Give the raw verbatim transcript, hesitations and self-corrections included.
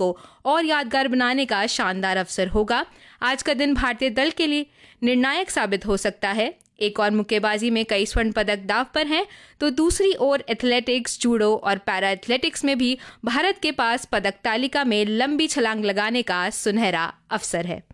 को और यादगार बनाने का शानदार अवसर होगा। आज का दिन भारतीय दल के लिए निर्णायक साबित हो सकता है। एक और मुक्केबाजी में कई स्वर्ण पदक दांव पर हैं, तो दूसरी ओर एथलेटिक्स, जूडो और पैरा एथलेटिक्स में भी भारत के पास पदक तालिका में लंबी छलांग लगाने का सुनहरा अवसर है।